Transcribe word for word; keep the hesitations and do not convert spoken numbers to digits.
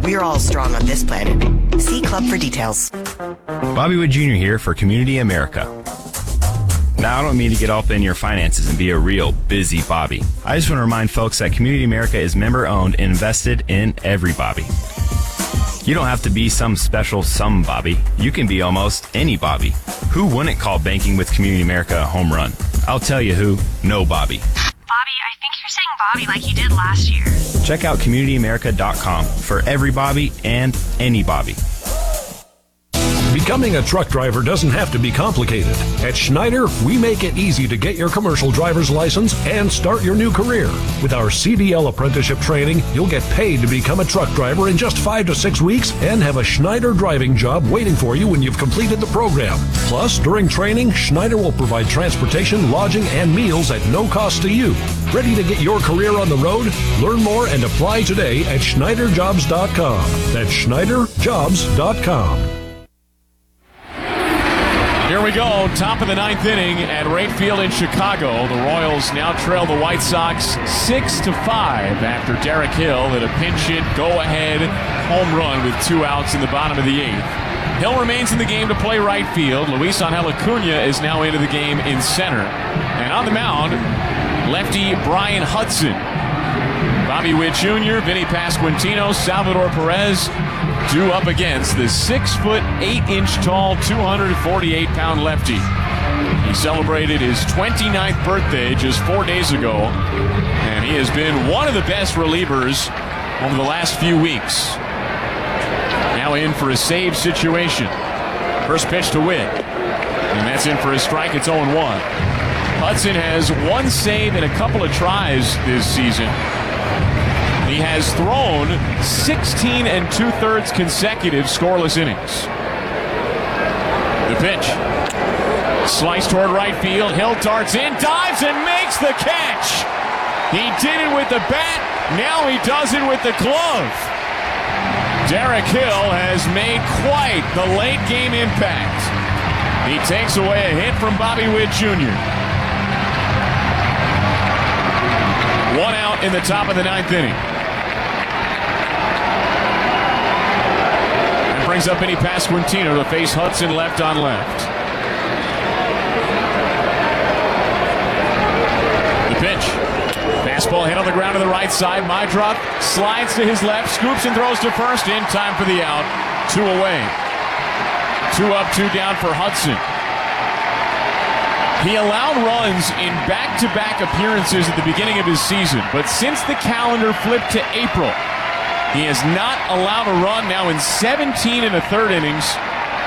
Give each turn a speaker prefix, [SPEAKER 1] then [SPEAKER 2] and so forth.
[SPEAKER 1] We're all strong on this planet. See Club for details.
[SPEAKER 2] Bobby Wood Junior here for Community America. Now, I don't mean to get up in your finances and be a real busy Bobby. I just want to remind folks that Community America is member-owned and invested in every Bobby. You don't have to be some special some Bobby. You can be almost any Bobby. Who wouldn't call banking with Community America a home run? I'll tell you who. No Bobby.
[SPEAKER 3] Bobby, I think you're saying Bobby like you did last year.
[SPEAKER 2] Check out community america dot com for every Bobby and any Bobby.
[SPEAKER 4] Becoming a truck driver doesn't have to be complicated. At Schneider, we make it easy to get your commercial driver's license and start your new career. With our C D L apprenticeship training, you'll get paid to become a truck driver in just five to six weeks and have a Schneider driving job waiting for you when you've completed the program. Plus, during training, Schneider will provide transportation, lodging, and meals at no cost to you. Ready to get your career on the road? Learn more and apply today at Schneider Jobs dot com. That's Schneider Jobs dot com.
[SPEAKER 5] Here we go, top of the ninth inning at Wright Field in Chicago. The Royals now trail the White Sox six to five after Derek Hill hit a pinch hit, go-ahead home run with two outs in the bottom of the eighth. Hill remains in the game to play right field. Luis Angel Acuna is now into the game in center. And on the mound, lefty Brian Hudson. Bobby Witt Junior, Vinny Pasquantino, Salvador Perez due up against the six foot eight inch tall, two hundred forty-eight pound lefty. He celebrated his twenty-ninth birthday just four days ago, and he has been one of the best relievers over the last few weeks. Now in for a save situation. First pitch to Witt, and that's in for a strike. It's oh one. Hudson has one save and a couple of tries this season. He has thrown sixteen and two-thirds consecutive scoreless innings. The pitch. Slice toward right field. Hill darts in, dives, and makes the catch. He did it with the bat. Now he does it with the glove. Derek Hill has made quite the late-game impact. He takes away a hit from Bobby Witt Junior One out in the top of the ninth inning. Brings up Vinny Pasquantino to face Hudson left on left. The pitch. Fastball hit on the ground to the right side. Maedroff slides to his left, scoops and throws to first in time for the out. Two away. Two up, two down for Hudson. He allowed runs in back-to-back appearances at the beginning of his season, but since the calendar flipped to April, he has not allowed a run now in seventeen and a third innings